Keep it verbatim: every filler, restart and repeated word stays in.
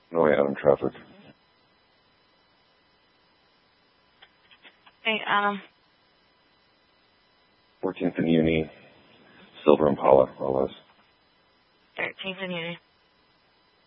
No way, Adam traffic. Hey, Adam. fourteenth and Uni, Silver Impala, all those. thirteenth and Uni.